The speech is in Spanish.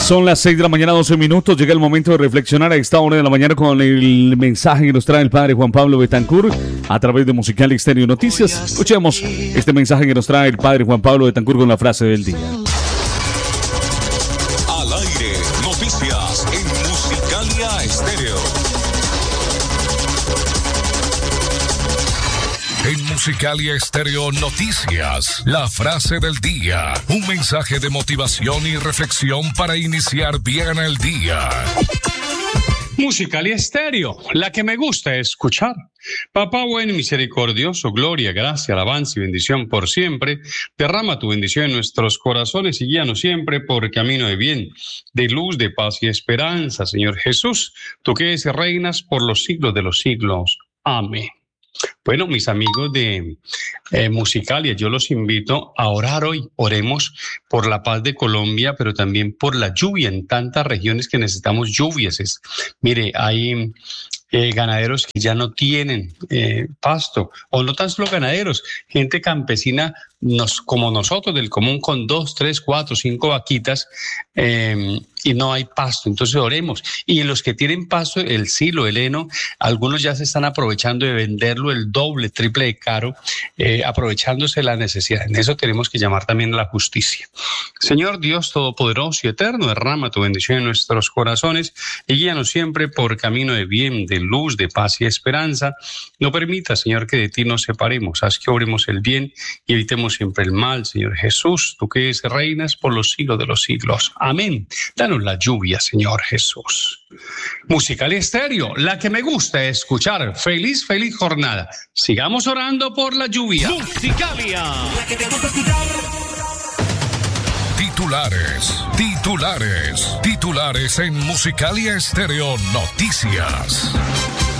Son las 6 de la mañana, 12 minutos. Llega el momento de reflexionar a esta hora de la mañana con el mensaje que nos trae el padre Juan Pablo Betancur a través de Musical Estéreo Noticias. Escuchemos este mensaje que nos trae el padre Juan Pablo Betancur con la frase del día. Al aire, noticias en Musicalia Estéreo. En Musicalia Estéreo Noticias, la frase del día. Un mensaje de motivación y reflexión para iniciar bien el día. Musicalia Estéreo, la que me gusta escuchar. Papá bueno y misericordioso, gloria, gracia, alabanza y bendición por siempre. Derrama tu bendición en nuestros corazones y guíanos siempre por camino de bien, de luz, de paz y esperanza. Señor Jesús, tú que eres y reinas por los siglos de los siglos. Amén. Bueno, mis amigos de Musicalia, yo los invito a orar hoy. Oremos por la paz de Colombia, pero también por la lluvia en tantas regiones que necesitamos lluvias. Mire, hay ganaderos que ya no tienen pasto, o no tan solo ganaderos, gente campesina como nosotros del común con 2, 3, 4, 5 vaquitas y no hay pasto. Entonces oremos. Y los que tienen pasto, el silo, el heno, algunos ya se están aprovechando de venderlo el doble, triple de caro, aprovechándose de la necesidad. En eso tenemos que llamar también a la justicia. Señor Dios Todopoderoso y Eterno, derrama tu bendición en nuestros corazones y guíanos siempre por camino de bien, de luz, de paz y esperanza. No permita, Señor, que de ti nos separemos. Haz que obremos el bien y evitemos siempre el mal, Señor Jesús, tú que eres reinas por los siglos de los siglos. Amén. Danos la lluvia, Señor Jesús. Musical Estéreo, la que me gusta escuchar. Feliz, feliz jornada. Sigamos orando por la lluvia. Musicalia. Titulares en Musicalia Estéreo Noticias.